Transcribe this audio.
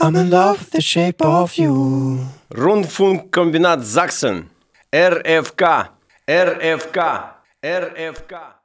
I'm in love with the shape of you. Rundfunk Kombinat Sachsen. RFK. RFK. RFK.